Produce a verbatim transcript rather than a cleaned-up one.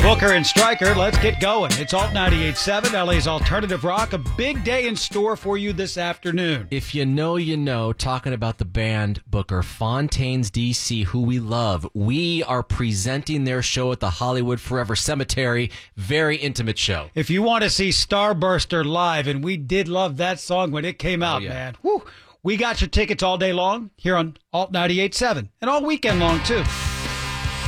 Booker and Stryker, let's get going. It's Alt ninety-eight point seven, L A's Alternative Rock. A big day in store for you this afternoon. If you know, you know, talking about the band, Booker, Fontaines D C, who we love. We are presenting their show at the Hollywood Forever Cemetery. Very intimate show. If you want to see Starburster live, and we did love that song when it came out, oh, yeah. man. Whew, we got your tickets all day long here on Alt ninety-eight point seven, and all weekend long, too.